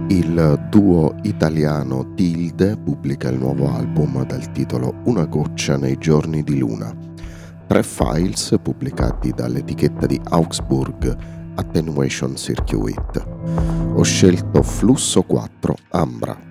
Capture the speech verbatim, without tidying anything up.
Il duo italiano Tilde pubblica il nuovo album dal titolo Una goccia nei giorni di luna. Tre files pubblicati dall'etichetta di Augsburg Attenuation Circuit. Ho scelto Flusso quattro Ambra.